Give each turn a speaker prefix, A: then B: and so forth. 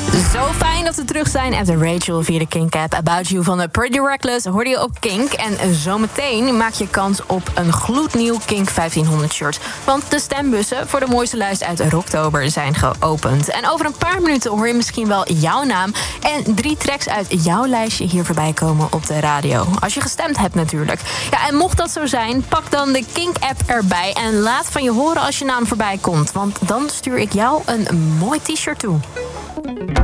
A: Zo fijn dat we terug zijn at Rachel via de Kink-app. About You van de Pretty Reckless hoorde je op Kink. En zometeen maak je kans op een gloednieuw Kink 1500 shirt. Want de stembussen voor de mooiste lijst uit Rocktober zijn geopend. En over een paar minuten hoor je misschien wel jouw naam en 3 tracks uit jouw lijstje hier voorbij komen op de radio. Als je gestemd hebt natuurlijk. Ja, en mocht dat zo zijn, pak dan de Kink-app erbij en laat van je horen als je naam voorbij komt. Want dan stuur ik jou een mooi t-shirt toe.